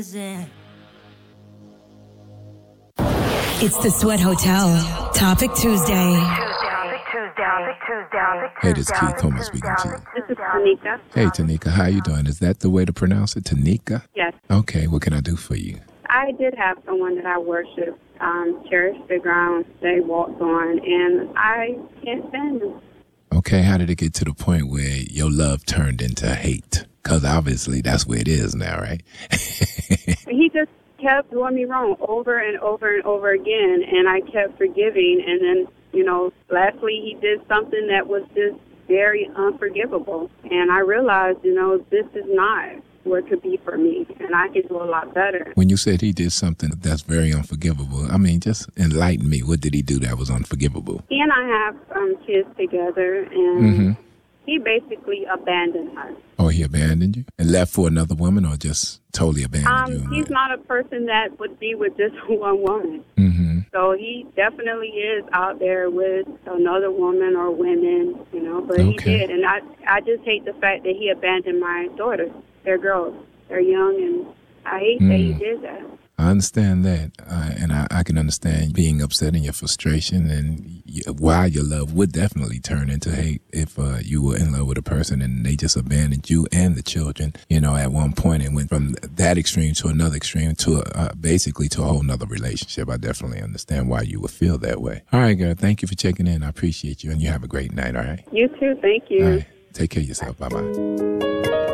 It's the Sweat Hotel. Topic Tuesday. Hey, this is Keith Thomas speaking to you. This is Tanika. Hey, Tanika, how you doing? Is that the way to pronounce it, Tanika? Yes. Okay, what can I do for you? I did have someone that I worship, cherished the ground they walked on, and I can't stand them. Okay, how did it get to the point where your love turned into hate? Because obviously that's where it is now, right? He just kept doing me wrong over and over and over again, and I kept forgiving, and then, lastly he did something that was just very unforgivable, and I realized, this is not what could be for me, and I can do a lot better. When you said he did something that's very unforgivable, just enlighten me. What did he do that was unforgivable? He and I have kids together, and he basically abandoned us. Oh, he abandoned you? And left for another woman, or just totally abandoned you? He's not a person that would be with just one woman. Mm-hmm. So he definitely is out there with another woman or women, but Okay. he did. And I just hate the fact that he abandoned my daughters. They're girls. They're young, and I hate that he did that. I understand that, and I can understand being upset and your frustration, and why your love would definitely turn into hate if you were in love with a person and they just abandoned you and the children, at one point, and went from that extreme to another extreme to basically to a whole nother relationship. I definitely understand why you would feel that way. All right, girl, thank you for checking in. I appreciate you, and you have a great night, all right? You too. Thank you. All right, take care of yourself. Bye-bye.